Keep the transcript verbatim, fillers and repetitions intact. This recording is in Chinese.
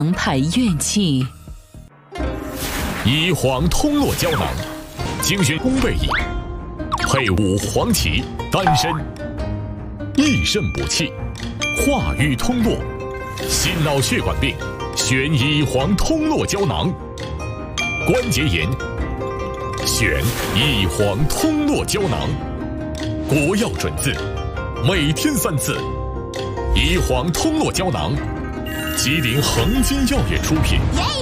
排怨气。 乙黄通络胶囊，精选宫贝益，配伍黄芪、丹参，益肾补气，化瘀通络。心脑血管病，选乙黄通络胶囊。关节炎，选乙黄通络胶囊。国药准字，每天三次。乙黄通络胶囊，吉林恒金药业出品。